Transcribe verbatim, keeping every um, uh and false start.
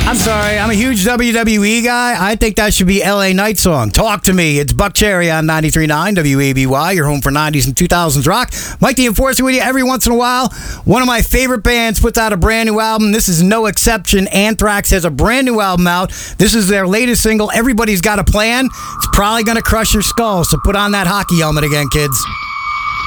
I'm sorry, I'm a huge W W E guy. I think that should be L A Knight song. Talk to me. It's Buck Cherry on ninety-three point nine W A B Y. You're home for nineties and two thousands rock. Mike the Enforcer with you every once in a while. One of my favorite bands puts out a brand new album. This is no exception. Anthrax has a brand new album out. This is their latest single. Everybody's Got a Plan. It's probably going to crush your skull, so put on that hockey helmet again, kids.